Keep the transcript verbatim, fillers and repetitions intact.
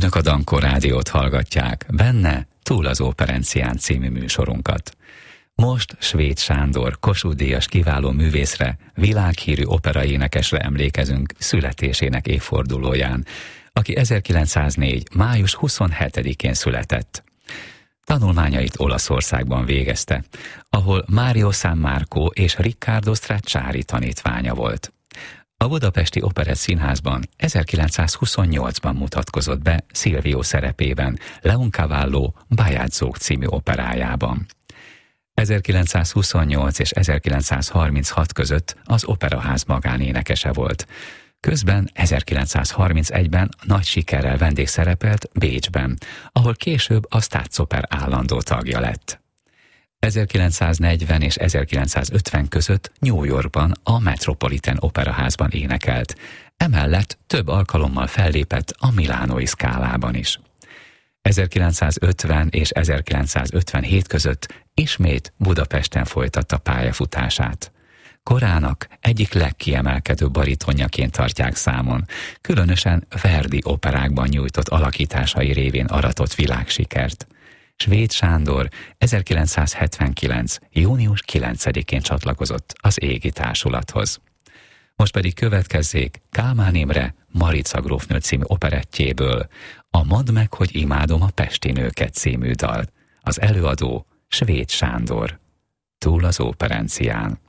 Önök a Dankó Rádiót hallgatják, benne Túl az Operencián című műsorunkat. Most Svéd Sándor, Kossuth-díjas kiváló művészre, világhírű operaénekesre emlékezünk születésének évfordulóján, aki ezerkilencszáznégy. május huszonhetedikén született. Tanulmányait Olaszországban végezte, ahol Mário San Marco és Riccardo Stracciari tanítványa volt. A Budapesti Operett Színházban ezerkilencszázhuszonnyolcban mutatkozott be Silvio szerepében Leoncavallo Bajadzók című operájában. ezerkilencszázhuszonnyolc és ezerkilencszázharminchat között az Operaház magánénekese volt. Közben ezerkilencszázharmincegyben nagy sikerrel vendégszerepelt Bécsben, ahol később a Staatsoper állandó tagja lett. ezerkilencszáznegyven és ezerkilencszázötven között New Yorkban a Metropolitan Operaházban énekelt, emellett több alkalommal fellépett a Milánói Scalában is. ezerkilencszázötven és ezerkilencszázötvenhét között ismét Budapesten folytatta pályafutását. Korának egyik legkiemelkedőbb baritonjaként tartják számon, különösen Verdi operákban nyújtott alakításai révén aratott világsikert. Svéd Sándor ezerkilencszázhetvenkilenc. június kilencedikén csatlakozott az Égi Társulathoz. Most pedig következzék Kálmán Imre Marica grófnő című operettjéből a Mondd meg, hogy imádom a pesti nőket című dal. Az előadó Svéd Sándor. Túl az Operencián.